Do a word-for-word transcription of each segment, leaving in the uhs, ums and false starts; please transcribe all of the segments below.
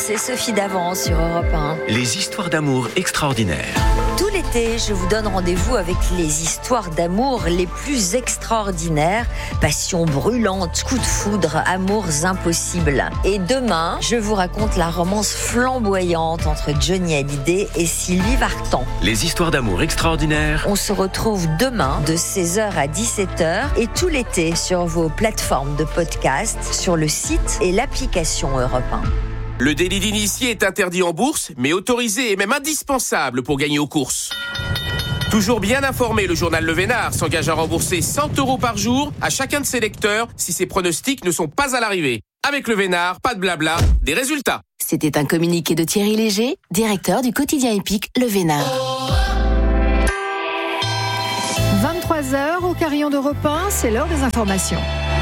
c'est Sophie Davant sur Europe un. Les histoires d'amour extraordinaires. Tout l'été, je vous donne rendez-vous avec les histoires d'amour les plus extraordinaires. Passion brûlante, coups de foudre, amours impossibles. Et demain, je vous raconte la romance flamboyante entre Johnny Hallyday et Sylvie Vartan. Les histoires d'amour extraordinaires. On se retrouve demain de seize heures à dix-sept heures et tout l'été sur vos plateformes de podcast, sur le site et l'application Europe un. Le délit d'initié est interdit en bourse, mais autorisé et même indispensable pour gagner aux courses. Toujours bien informé, le journal Le Vénard s'engage à rembourser cent euros par jour à chacun de ses lecteurs si ses pronostics ne sont pas à l'arrivée. Avec Le Vénard, pas de blabla, des résultats. C'était un communiqué de Thierry Léger, directeur du quotidien épique Le Vénard. vingt-trois heures au carillon d'Europe un, c'est l'heure des informations.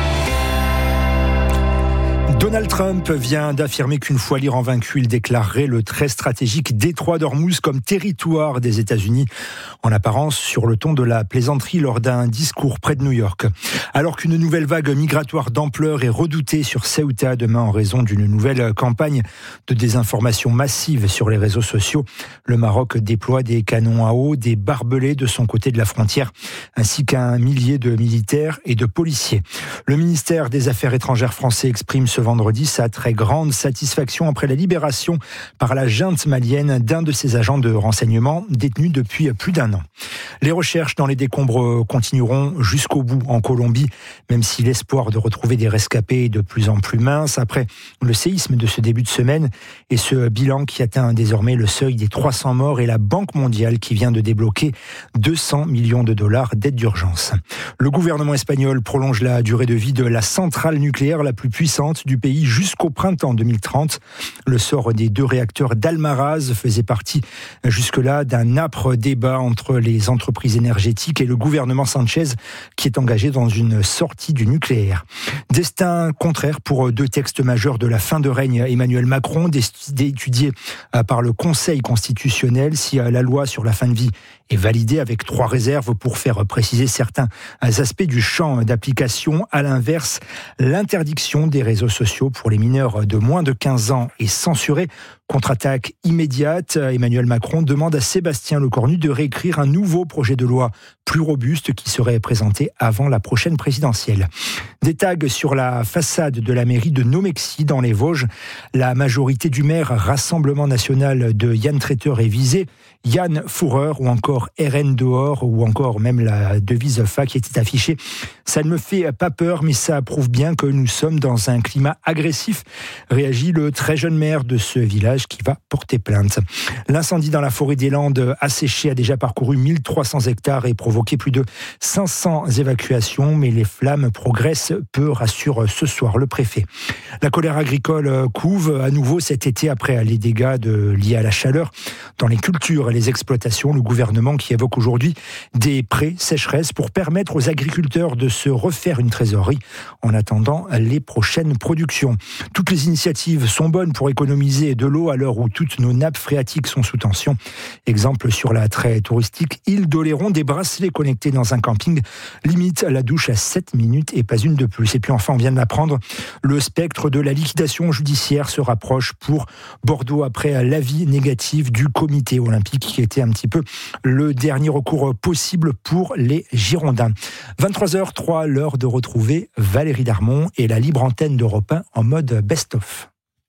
Donald Trump vient d'affirmer qu'une fois l'Iran vaincu, il déclarerait le très stratégique détroit d'Ormuz comme territoire des États-Unis, en apparence sur le ton de la plaisanterie lors d'un discours près de New York. Alors qu'une nouvelle vague migratoire d'ampleur est redoutée sur Ceuta demain en raison d'une nouvelle campagne de désinformation massive sur les réseaux sociaux, le Maroc déploie des canons à eau, des barbelés de son côté de la frontière, ainsi qu'un millier de militaires et de policiers. Le ministère des Affaires étrangères français exprime ce vendredi sa très grande satisfaction après la libération par la junte malienne d'un de ses agents de renseignement détenu depuis plus d'un an. Les recherches dans les décombres continueront jusqu'au bout en Colombie, même si l'espoir de retrouver des rescapés est de plus en plus mince après le séisme de ce début de semaine et ce bilan qui atteint désormais le seuil des trois cents morts et la Banque mondiale qui vient de débloquer deux cents millions de dollars d'aide d'urgence. Le gouvernement espagnol prolonge la durée de vie de la centrale nucléaire la plus puissante du pays jusqu'au printemps deux mille trente. Le sort des deux réacteurs d'Almaraz faisait partie jusque-là d'un âpre débat entre les entreprises énergétiques et le gouvernement Sanchez qui est engagé dans une sortie du nucléaire. Destin contraire pour deux textes majeurs de la fin de règne Emmanuel Macron, étudiés par le Conseil constitutionnel. Si la loi sur la fin de vie est validée avec trois réserves pour faire préciser certains aspects du champ d'application, à l'inverse, l'interdiction des réseaux sociaux pour les mineurs de moins de quinze ans est censurée. Contre-attaque immédiate, Emmanuel Macron demande à Sébastien Lecornu de réécrire un nouveau projet de loi plus robuste qui serait présenté avant la prochaine présidentielle. Des tags sur la façade de la mairie de Nomexy dans les Vosges. La majorité du maire Rassemblement National de Yann Traiteur est visée. Yann Fourreur ou encore R N dehors ou encore même la devise F A qui était affichée. Ça ne me fait pas peur mais ça prouve bien que nous sommes dans un climat agressif, réagit le très jeune maire de ce village qui va porter plainte. L'incendie dans la forêt des Landes asséché a déjà parcouru mille trois cents hectares et provoqué plus de cinq cents évacuations, mais les flammes progressent peu, rassure ce soir le préfet. La colère agricole couve à nouveau cet été après les dégâts de, liés à la chaleur dans les cultures et les exploitations. Le gouvernement qui évoque aujourd'hui des prêts sécheresse pour permettre aux agriculteurs de se refaire une trésorerie en attendant les prochaines productions. Toutes les initiatives sont bonnes pour économiser de l'eau à l'heure où toutes nos nappes phréatiques sont sous tension. Exemple sur la très touristique île d'Oléron, des bracelets connectés dans un camping limite la douche à sept minutes et pas une de plus. Et puis enfin, on vient de l'apprendre, le spectre de la liquidation judiciaire se rapproche pour Bordeaux après l'avis négatif du comité olympique qui était un petit peu le dernier recours possible pour les Girondins. vingt-trois heures zéro trois, l'heure de retrouver Valérie Darmon et la libre antenne d'Europe un en mode best-of.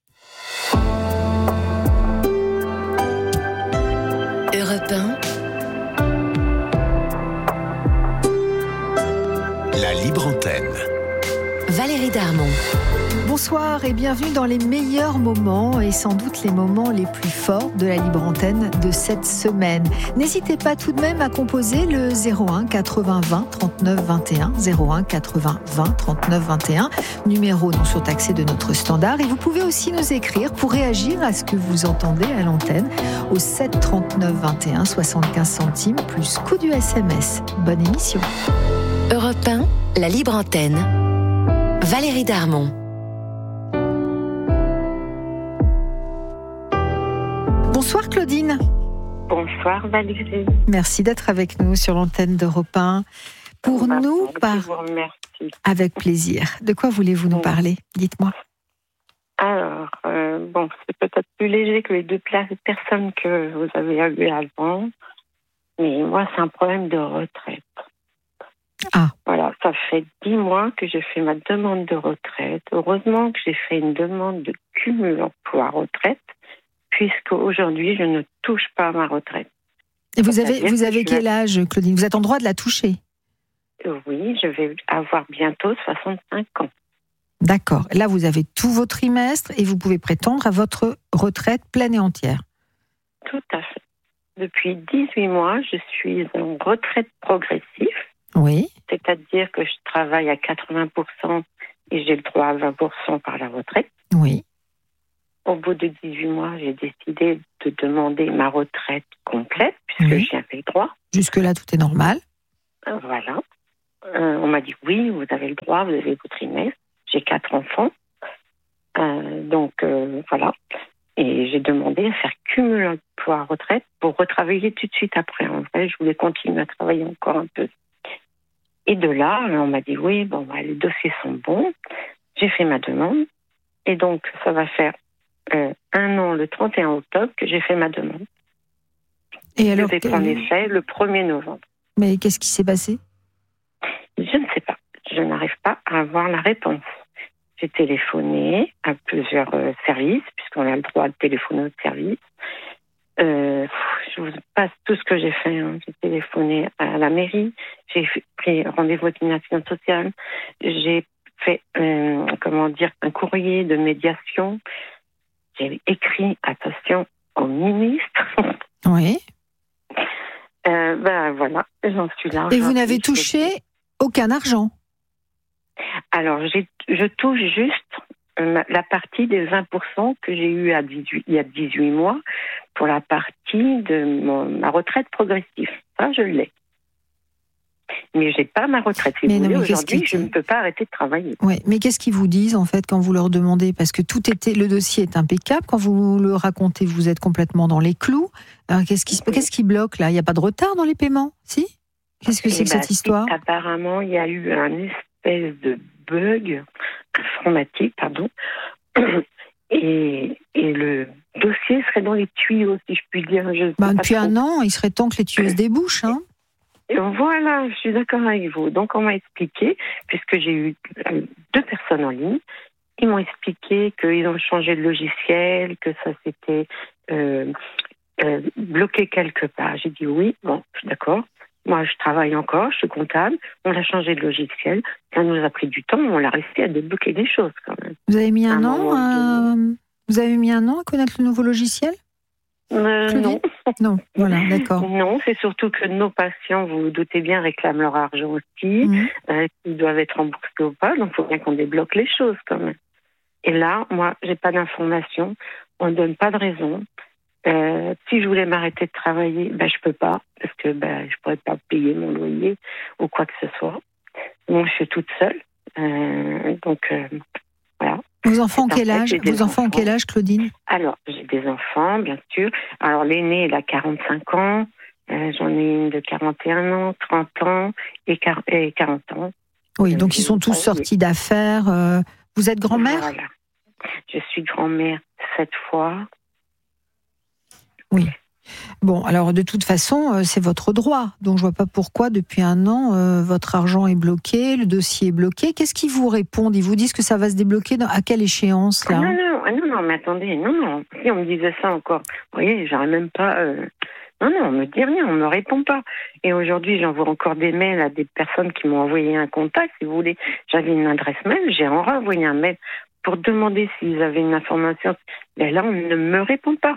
Europe un. La libre antenne. Valérie Darmon. Bonsoir et bienvenue dans les meilleurs moments et sans doute les moments les plus forts de la libre antenne de cette semaine. N'hésitez pas tout de même à composer le zéro un quatre-vingts vingt trente-neuf vingt et un, zéro un quatre-vingts vingt trente-neuf vingt et un, numéro non surtaxé de notre standard. Et vous pouvez aussi nous écrire pour réagir à ce que vous entendez à l'antenne au sept trente-neuf vingt et un, soixante-quinze centimes plus coût du S M S. Bonne émission. Europe un, la libre antenne. Valérie Darmon. Bonsoir Claudine. Bonsoir Valérie. Merci d'être avec nous sur l'antenne d'Europe un. Pour bah, nous, par... je vous remercie. Avec plaisir. De quoi voulez-vous nous parler ? Dites-moi. Alors, euh, bon, c'est peut-être plus léger que les deux pla- personnes que vous avez eues avant. Mais moi, c'est un problème de retraite. Ah. Voilà, ça fait dix mois que j'ai fait ma demande de retraite. Heureusement que j'ai fait une demande de cumul emploi-retraite, puisque aujourd'hui, je ne touche pas à ma retraite. Et vous avez, vous avez je quel âge, Claudine? Vous êtes en droit de la toucher? Oui, je vais avoir bientôt soixante-cinq ans. D'accord. Là, vous avez tout vos trimestres et vous pouvez prétendre à votre retraite pleine et entière. Tout à fait. Depuis dix-huit mois, je suis en retraite progressive. Oui. C'est-à-dire que je travaille à quatre-vingts pour cent et j'ai le droit à vingt pour cent par la retraite. Oui. Au bout de dix-huit mois, j'ai décidé de demander ma retraite complète, puisque Oui. j'y avais le droit. Jusque-là, tout est normal. Euh, Voilà. Euh, on m'a dit oui, vous avez le droit, vous avez vos trimestres. J'ai quatre enfants. Euh, donc, euh, voilà. Et j'ai demandé à faire cumul emploi-retraite pour retravailler tout de suite après. En vrai, je voulais continuer à travailler encore un peu. Et de là, on m'a dit oui, bon, bah, les dossiers sont bons. J'ai fait ma demande. Et donc, ça va faire euh, un an, le trente et un octobre, que j'ai fait ma demande. Et alors, je vais prendre effet le premier novembre. Mais qu'est-ce qui s'est passé? Je ne sais pas. Je n'arrive pas à avoir la réponse. J'ai téléphoné à plusieurs euh, services, puisqu'on a le droit de téléphoner au service. Euh, je vous passe tout ce que j'ai fait. Hein. J'ai téléphoné à la mairie, j'ai pris rendez-vous avec une assistante sociale, j'ai fait euh, comment dire, un courrier de médiation, j'ai écrit, attention, au ministre. Oui. Euh, ben voilà, j'en suis là. Et vous n'avez touché aucun argent? Alors, j'ai, je touche juste euh, la partie des vingt pour cent que j'ai eu à dix-huit, il y a dix-huit mois pour la partie de mon, ma retraite progressive. Ça, je l'ai. Mais je n'ai pas ma retraite. Si mais vous non, voulez, mais aujourd'hui, qui... je ne peux pas arrêter de travailler. Oui, mais qu'est-ce qu'ils vous disent, en fait, quand vous leur demandez? Parce que tout était, le dossier est impeccable. Quand vous le racontez, vous êtes complètement dans les clous. Alors, qu'est-ce qui, Oui. qu'est-ce qui bloque, là? Il n'y a pas de retard dans les paiements? Si? Qu'est-ce que c'est Eh que ben, cette histoire? si, apparemment, il y a eu un espèce de bug informatique, pardon, et, et le dossier serait dans les tuyaux, si je puis dire. Je Bah, depuis un an, il serait temps que les tuyaux se débouchent, hein? Et voilà, je suis d'accord avec vous. Donc, on m'a expliqué, puisque j'ai eu deux personnes en ligne, ils m'ont expliqué qu'ils ont changé de logiciel, que ça s'était euh, euh, bloqué quelque part. J'ai dit oui, bon, je suis d'accord. Moi, je travaille encore, je suis comptable. On a changé de logiciel. Ça nous a pris du temps, mais on a réussi à débloquer des choses quand même. Vous avez mis un, Un an à... Vous avez mis un an à connaître le nouveau logiciel? Euh, non. Non, voilà, d'accord. Non, c'est surtout que nos patients, vous vous doutez bien, réclament leur argent aussi. Mmh. Euh, ils doivent être remboursés ou pas, donc il faut bien qu'on débloque les choses quand même. Et là, moi, j'ai pas d'informations, on ne donne pas de raison. Euh, si je voulais m'arrêter de travailler, ben je peux pas, parce que ben je pourrais pas payer mon loyer ou quoi que ce soit. Moi, je suis toute seule, euh, donc euh, voilà. Vos enfants ont En quel fait, âge? j'ai des Vos enfants ont enfants. quel âge, Claudine? Alors, j'ai des enfants, bien sûr. Alors, l'aîné, il a quarante-cinq ans. Euh, j'en ai une de quarante et un ans, trente ans et quarante ans. Oui, donc ils sont tous sortis d'affaires. Euh, vous êtes grand-mère? Voilà. Je suis grand-mère sept fois. Oui. Bon, alors de toute façon, euh, c'est votre droit. Donc je vois pas pourquoi depuis un an, euh, votre argent est bloqué, le dossier est bloqué. Qu'est-ce qu'ils vous répondent? Ils vous disent que ça va se débloquer dans... à quelle échéance là? Ah non, non, ah non, non, mais attendez, non, non. Si on me disait ça encore, vous voyez, j'aurais même pas... Euh... Non, non, on me dit rien, on me répond pas. Et aujourd'hui, j'envoie encore des mails à des personnes qui m'ont envoyé un contact. Si vous voulez, j'avais une adresse mail, j'ai renvoyé un mail pour demander s'ils avaient une information. Mais là, on ne me répond pas.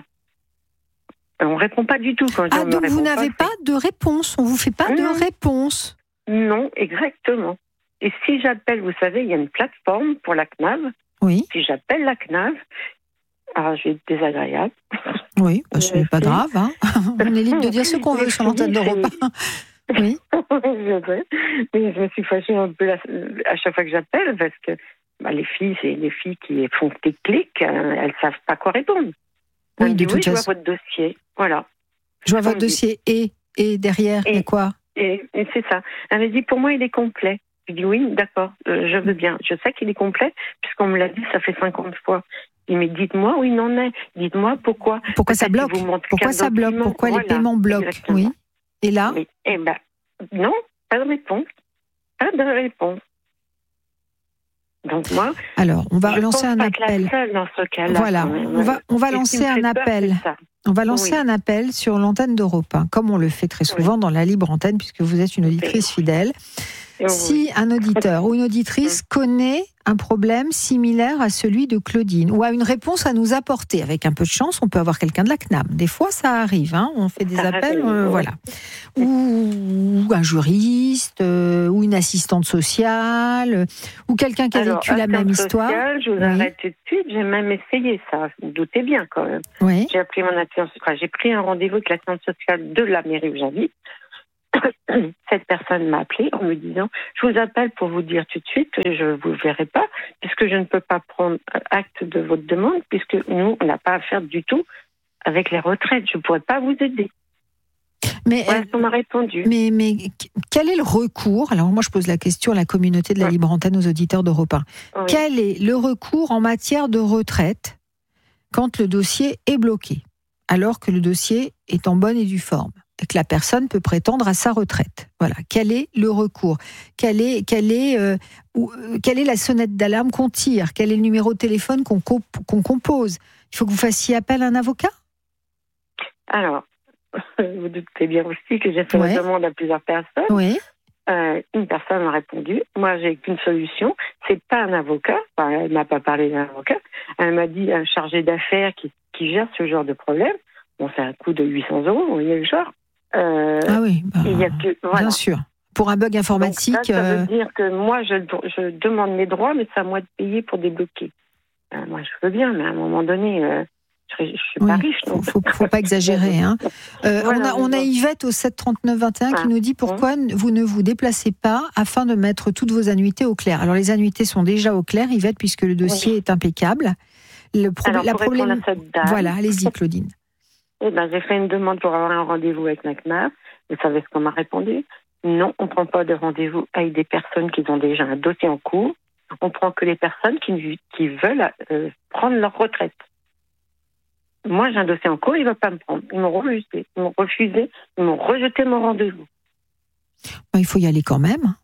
On ne répond pas du tout quand Ah, on me donc répond vous n'avez pas, pas de réponse, on vous fait pas Non. de réponse. Non, exactement. Et si j'appelle, vous savez, il y a une plateforme pour la C N A V. Oui, Si j'appelle la C N A V, alors je vais être désagréable. oui, bah, ce n'est pas si. grave. Hein. On est libre de dire ce qu'on veut sur l'antenne d'Europe un. Oui. Je sais. Mais je me suis fâchée un peu la- à chaque fois que j'appelle parce que bah, les filles, c'est les filles qui font des clics, euh, elles ne savent pas quoi répondre. Oui, Elle me de dit, toute oui, je vois façon. votre dossier. Voilà. Je vois On votre me dit. dossier et, et derrière, il y a Et- quoi? Et, et c'est ça. Elle m'a dit, pour moi, il est complet. Je dis, oui, d'accord, euh, je veux bien. Je sais qu'il est complet, puisqu'on me l'a dit, ça fait cinquante fois. Il me dit, dites-moi où il en est. Dites-moi pourquoi. Pourquoi ça bloque Pourquoi ça bloque Pourquoi les paiements bloquent? Oui. Et là oui. Eh ben, non, pas de réponse. Pas de réponse. Donc moi, alors on va lancer un appel. Dans ce cas-là, voilà, on va on va lancer un appel. On va lancer oui. un appel sur l'antenne d'Europe un, comme on le fait très souvent oui. dans la libre antenne, puisque vous êtes une auditrice oui. fidèle. Oui. Si un auditeur ou une auditrice oui. connaît un problème similaire à celui de Claudine, ou a une réponse à nous apporter, avec un peu de chance, on peut avoir quelqu'un de la C N A M. Des fois, ça arrive, hein, on fait des ça appels, arrive, euh, oui. voilà. Ou, ou un juriste, euh, ou une assistante sociale, euh, ou quelqu'un qui a Alors, vécu la même histoire. Sociale, je vous oui. arrête tout de suite, j'ai même essayé ça, vous vous doutez bien quand même. Oui. J'ai appelé mon assistante sociale, j'ai pris un rendez-vous avec l'assistante sociale de la mairie où j'habite. Cette personne m'a appelé en me disant « Je vous appelle pour vous dire tout de suite que je ne vous verrai pas, puisque je ne peux pas prendre acte de votre demande, puisque nous, on n'a pas à faire du tout avec les retraites. Je ne pourrais pas vous aider. » Mais voilà, on m'a répondu. Mais, mais quel est le recours? Alors moi, je pose la question à la communauté de la libre antenne, aux auditeurs d'Europe un. Oui. Quel est le recours en matière de retraite quand le dossier est bloqué, alors que le dossier est en bonne et due forme, et que la personne peut prétendre à sa retraite? Voilà. Quel est le recours? Quelle est, quelle est, euh, où, quelle est la sonnette d'alarme qu'on tire? Quel est le numéro de téléphone qu'on, comp- qu'on compose? Il faut que vous fassiez appel à un avocat? Alors, vous doutez bien aussi que j'ai fait ouais. une demande à plusieurs personnes. Oui. Euh, une personne m'a répondu. Moi, j'ai qu'une solution. C'est pas un avocat. Enfin, elle m'a pas parlé d'un avocat. Elle m'a dit un chargé d'affaires qui, qui gère ce genre de problème. Bon, c'est un coût de huit cents euros. Vous voyez le genre. Euh, ah oui, bah, il y a que, voilà. Bien sûr. Pour un bug informatique. Donc ça, ça veut euh... dire que moi, je, je demande mes droits, mais c'est à moi de payer pour débloquer. Euh, moi, je veux bien, mais à un moment donné, euh, je, je suis oui, pas riche. Il ne faut, faut pas exagérer. Hein. Euh, voilà, on a, on a Yvette au sept trente-neuf vingt et un ah, qui nous dit pourquoi bon. vous ne vous déplacez pas afin de mettre toutes vos annuités au clair. Alors, les annuités sont déjà au clair, Yvette, puisque le dossier oui. est impeccable. Le pro- Alors, la problème. À cette dame, voilà, allez-y, Claudine. Eh ben, j'ai fait une demande pour avoir un rendez-vous avec la C N A M. Vous savez ce qu'on m'a répondu? Non, on ne prend pas de rendez-vous avec des personnes qui ont déjà un dossier en cours. On prend que les personnes qui, qui veulent euh, prendre leur retraite. Moi, j'ai un dossier en cours, ils ne veulent pas me prendre. Ils m'ont refusé, ils m'ont refusé, ils m'ont rejeté mon rendez-vous. Ben, il faut y aller quand même.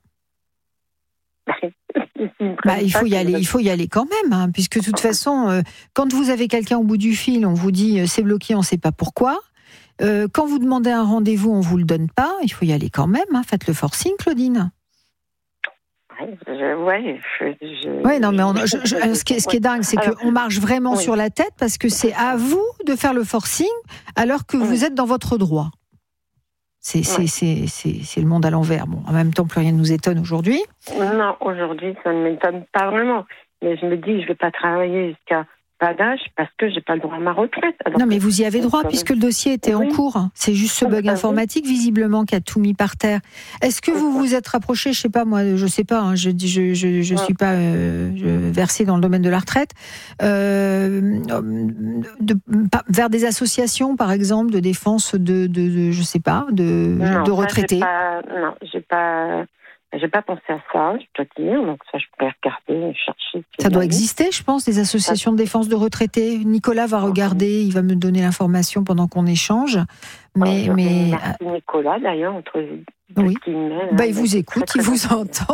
Bah, il faut y aller, il faut y aller quand même, hein, puisque de toute façon, euh, quand vous avez quelqu'un au bout du fil, on vous dit euh, c'est bloqué, on ne sait pas pourquoi. Euh, quand vous demandez un rendez-vous, on vous le donne pas. Il faut y aller quand même. Hein. Faites le forcing, Claudine. Ouais, je, ouais, je, je, ouais, non, mais on, je, je, ce, qui est, ce qui est dingue, c'est alors, qu'on marche vraiment oui. sur la tête parce que c'est à vous de faire le forcing alors que oui. vous êtes dans votre droit. C'est, c'est, ouais. c'est, c'est, c'est le monde à l'envers. Bon, en même temps, plus rien ne nous étonne aujourd'hui. Non, aujourd'hui, ça ne m'étonne pas vraiment. Mais je me dis, je ne vais pas travailler jusqu'à pas d'âge parce que je n'ai pas le droit à ma retraite. Alors non, mais vous y avez droit puisque le dossier était oui. en cours. C'est juste ce bug informatique, visiblement, qui a tout mis par terre. Est-ce que vous vous êtes rapproché, je ne sais pas, moi, je ne sais pas, hein, je ne je, je, je suis pas euh, versée dans le domaine de la retraite, euh, de, pa, vers des associations, par exemple, de défense de, de, de je ne sais pas, de, non, de retraités? Ça, pas, non, je n'ai pas... J'ai pas pensé à ça, je dois dire, donc ça je pourrais regarder, chercher. Ça doit exister, je pense, des associations de défense de retraités. Nicolas va regarder, il va me donner l'information pendant qu'on échange. Mais, ouais, mais... Merci Nicolas d'ailleurs, entre oui. Bah, il vous écoute, très, très il vous entend.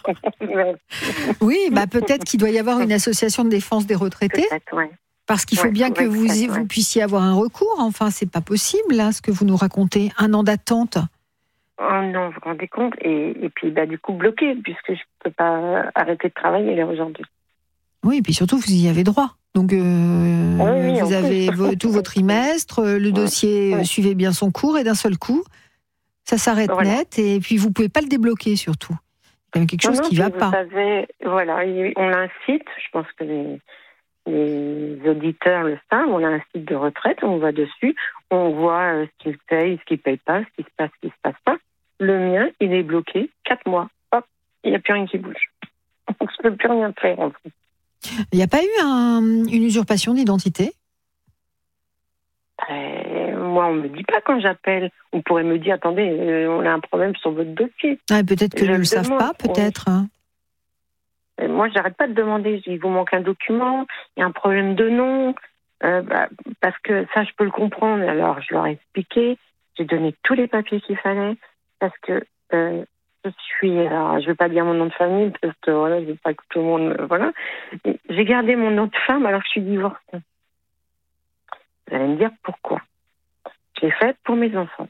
Oui, bah peut-être qu'il doit y avoir une association de défense des retraités. Ouais. Parce qu'il faut ouais, bien que vous, y, vous puissiez avoir un recours. Enfin, c'est pas possible, là, ce que vous nous racontez. Un an d'attente. Oh non, vous vous rendez compte, et, et puis bah, du coup bloqué, puisque je ne peux pas arrêter de travailler là aujourd'hui. Oui, et puis surtout, vous y avez droit. Donc, euh, oui, oui, vous avez vos, tout votre trimestre, le ouais. dossier ouais. suivait bien son cours, et d'un seul coup, ça s'arrête voilà. net, et puis vous ne pouvez pas le débloquer surtout. Il y a même quelque chose non, non, qui ne va vous pas. Savez, voilà, on a un site, je pense que les, les auditeurs le savent, on a un site de retraite, on va dessus, on voit ce qu'ils payent, ce qu'ils ne payent pas, ce qui se passe, ce qui ne se passe pas. Le mien, il est bloqué, quatre mois. Hop, il n'y a plus rien qui bouge. Je ne peux plus rien faire. En fait. Il n'y a pas eu un, une usurpation d'identité? euh, Moi, on ne me dit pas quand j'appelle. On pourrait me dire, attendez, euh, on a un problème sur votre dossier. Ah, peut-être qu'ils ne le, le savent pas, peut-être. Et moi, j'arrête pas de demander. Je dis, il vous manque un document, il y a un problème de nom, euh, bah, parce que ça, je peux le comprendre. Alors, je leur ai expliqué, j'ai donné tous les papiers qu'il fallait, parce que euh, je suis, alors, je vais pas dire mon nom de famille, parce que voilà, je veux pas que tout le monde, euh, voilà. Et j'ai gardé mon nom de femme alors que je suis divorcée. Vous allez me dire pourquoi. Je l'ai fait pour mes enfants.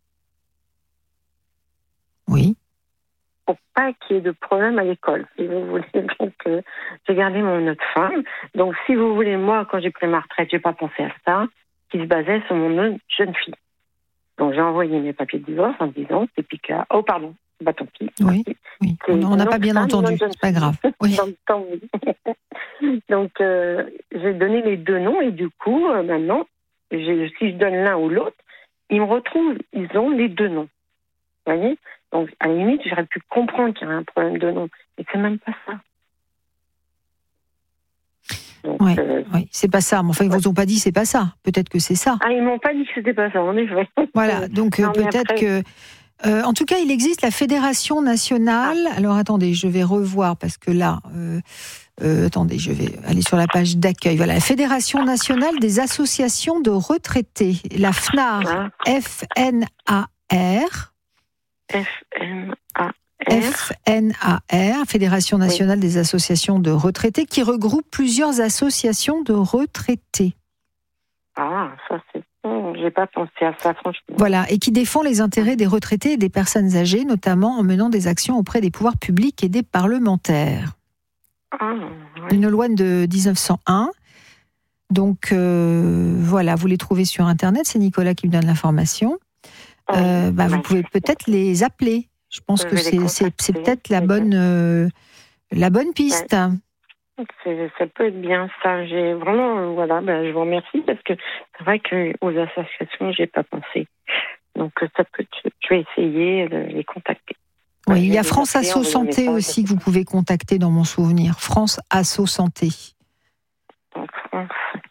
Oui. Pour pas qu'il y ait de problème à l'école, si vous voulez. Donc, euh, j'ai gardé mon nom de femme. Donc, si vous voulez, moi, quand j'ai pris ma retraite, j'ai pas pensé à ça, qui se basait sur mon nom de jeune fille. Donc, j'ai envoyé mes papiers de divorce en disant, c'est Picard. Oh, pardon. Bah, tant pis. Oui, oui. On n'a pas bien femme, entendu, c'est pas grave. Oui. Temps, oui. Donc, euh, j'ai donné les deux noms et du coup, euh, maintenant, j'ai, si je donne l'un ou l'autre, ils me retrouvent, ils ont les deux noms. Vous voyez ? Donc, à la limite, j'aurais pu comprendre qu'il y avait un problème de nom. Mais c'est même pas ça. Oui, euh, ouais, c'est pas ça. Mais enfin, ils ne vous ont pas dit c'est pas ça. Peut-être que c'est ça. Ah, ils m'ont pas dit que c'était pas ça, en effet. Voilà, donc non, peut-être après... que... Euh, en tout cas, il existe la Fédération nationale... Ah. Alors, attendez, je vais revoir, parce que là... Euh, euh, attendez, je vais aller sur la page d'accueil. Voilà, la Fédération nationale des associations de retraités. La F N A R. Ah. F N A R. F N A R. F N A R, Fédération nationale oui. des associations de retraités, qui regroupe plusieurs associations de retraités. Ah, ça c'est bon, j'ai pas pensé à ça franchement. Voilà, et qui défend les intérêts des retraités et des personnes âgées, notamment en menant des actions auprès des pouvoirs publics et des parlementaires. Ah, oui. Une loi de dix-neuf cent un. Donc euh, voilà, vous les trouvez sur Internet, c'est Nicolas qui me donne l'information. Euh, bah, vous pouvez peut-être les appeler. Je pense que c'est, c'est, c'est peut-être la bonne, euh, la bonne piste. Ouais. C'est, ça peut être bien ça. J'ai vraiment, voilà, bah, je vous remercie parce que c'est vrai qu'aux associations, j'ai pas pensé. Donc ça peut, je vais essayer de les contacter. Oui, il y a France Asso Santé aussi que vous pouvez contacter dans mon souvenir. France Asso Santé. En France.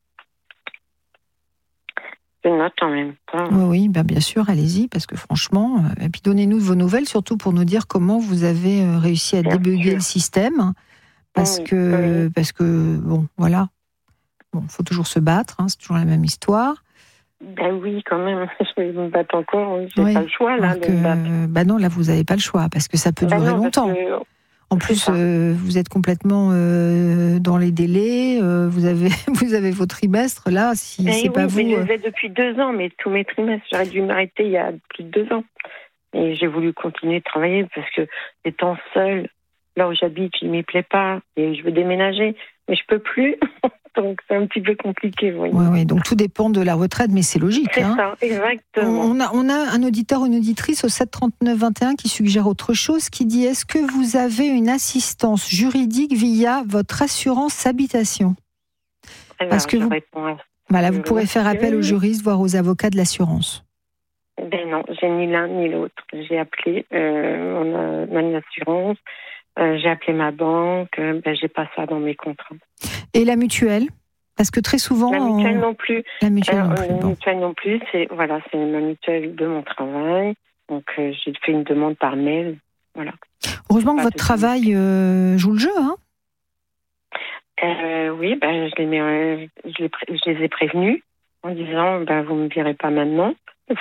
Je note en même temps. Oui, oui, ben bien sûr, allez-y, parce que franchement, et puis donnez-nous vos nouvelles, surtout pour nous dire comment vous avez réussi à bien débugger sûr. le système, parce oui, que, oui. parce que, bon, voilà, bon, faut toujours se battre, hein, c'est toujours la même histoire. Ben oui, quand même, je vais me battre encore, j'ai oui. pas le choix là. Donc, de me battre. Ben non, là vous n'avez pas le choix, parce que ça peut ben durer non, longtemps. Que... En plus, euh, vous êtes complètement euh, dans les délais. Euh, vous avez, vous avez vos trimestres là. Si mais c'est oui, pas vous. Mais je les ai depuis deux ans, mais tous mes trimestres, j'aurais dû m'arrêter il y a plus de deux ans. Et j'ai voulu continuer de travailler parce que étant seule, là où j'habite, il m'y plaît pas et je veux déménager, mais je peux plus. Donc c'est un petit peu compliqué. Oui, oui, oui, donc tout dépend de la retraite, mais c'est logique. C'est hein. ça, exactement. On a, on a un auditeur ou une auditrice au sept trente-neuf vingt et un qui suggère autre chose, qui dit: est-ce que vous avez une assistance juridique via votre assurance habitation ? Alors, Parce que vous, voilà, vous pourrez faire appel aux juristes, voire aux avocats de l'assurance. Ben non, j'ai ni l'un ni l'autre. J'ai appelé euh, mon, mon assurance. Euh, j'ai appelé ma banque, euh, ben, j'ai pas ça dans mes contrats. Et la mutuelle ? Parce que très souvent... La mutuelle non plus. La mutuelle euh, non plus. La bon. mutuelle non plus, c'est, voilà, c'est ma mutuelle de mon travail. Donc euh, j'ai fait une demande par mail. Voilà. Heureusement que votre travail euh, joue le jeu, hein ? euh, Oui, ben, je, les mets, euh, je, les pré- je les ai prévenus en disant ben, vous ne me virez pas maintenant.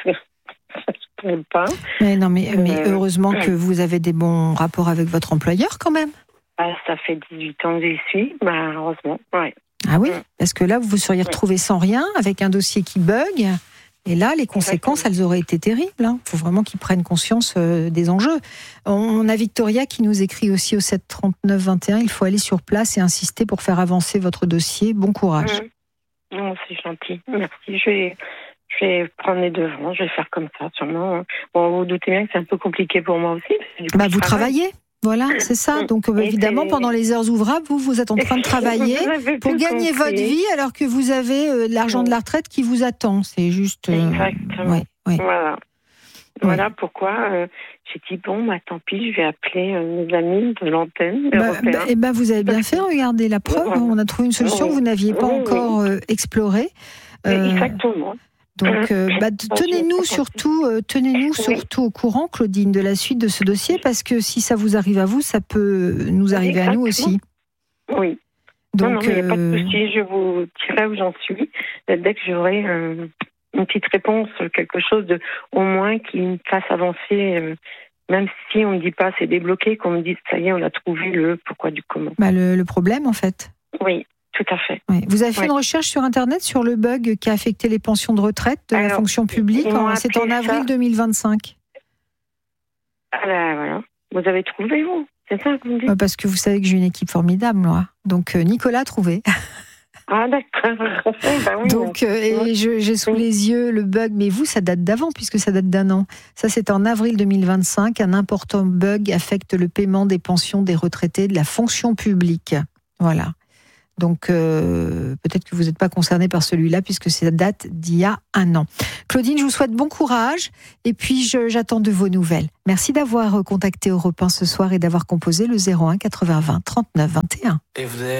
Pas. Mais non, mais, mais euh, heureusement euh, que vous avez des bons rapports avec votre employeur quand même. Ah, ça fait dix-huit ans que j'y suis, bah, heureusement, ouais. Ah oui, parce que là, vous vous seriez retrouvé sans rien, avec un dossier qui bug, et là, les conséquences, elles auraient été terribles. Il hein. faut vraiment qu'ils prennent conscience euh, des enjeux. On a Victoria qui nous écrit aussi au sept trente-neuf vingt et un, il faut aller sur place et insister pour faire avancer votre dossier. Bon courage. Mmh. Non, c'est gentil, merci. Je vais... Je vais prendre les devants, je vais faire comme ça, sûrement. Bon, vous vous doutez bien que c'est un peu compliqué pour moi aussi. Du coup, bah, vous travaille. travaillez, voilà, c'est ça. Donc, euh, évidemment, c'est... pendant les heures ouvrables, vous, vous êtes en train de travailler pour gagner compris. votre vie, alors que vous avez euh, l'argent oui. de la retraite qui vous attend. C'est juste... Euh... Exactement. Ouais, ouais. Voilà. Oui. Voilà pourquoi euh, j'ai dit, bon, bah, tant pis, je vais appeler euh, mes amis de l'antenne bah, européenne. Bah, et ben, vous avez bien fait, regardez la preuve. Oui. On a trouvé une solution oui. que vous n'aviez pas oui. encore euh, explorée. Euh... Exactement. Donc, euh, bah, tenez-nous surtout, euh, tenez-nous oui. surtout au courant, Claudine, de la suite de ce dossier, parce que si ça vous arrive à vous, ça peut nous arriver Exactement. à nous aussi. Oui. Donc, non, non, il n'y a pas de euh, souci. Je vous dirai où j'en suis. Dès que j'aurai euh, une petite réponse, quelque chose de, au moins qui me fasse avancer, euh, même si on ne me dit pas c'est débloqué, qu'on me dise ça y est, on a trouvé le pourquoi du comment. bah, le, le problème, en fait. Oui, tout à fait. Oui. Vous avez fait Oui. une recherche sur Internet sur le bug qui a affecté les pensions de retraite de la Alors, fonction publique. ils m'ont En, c'est en appelé avril ça- deux mille vingt-cinq. Ah ben voilà. Vous avez trouvé, vous? C'est ça que vous me dites? Bah, parce que vous savez que j'ai une équipe formidable, moi. Donc, euh, Nicolas a trouvé. Ah d'accord. Bah oui, Donc, euh, et je- j'ai sous Oui. les yeux le bug, mais vous, ça date d'avant, puisque ça date d'un an. Ça, c'est en avril deux mille vingt-cinq. Un important bug affecte le paiement des pensions des retraités de la fonction publique. Voilà. Donc, euh, peut-être que vous n'êtes pas concerné par celui-là, puisque ça date d'il y a un an. Claudine, je vous souhaite bon courage, et puis je- j'attends de vos nouvelles. Merci d'avoir contacté Europe un ce soir et d'avoir composé le zéro un quatre-vingts vingt trente-neuf vingt et un.